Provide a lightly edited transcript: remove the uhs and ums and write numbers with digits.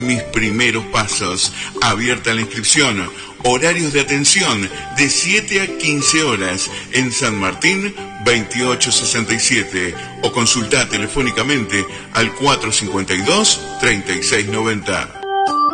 Mis primeros pasos. Abierta la inscripción. Horarios de atención de 7 a 15 horas en San Martín 2867 o consulta telefónicamente al 452-3690.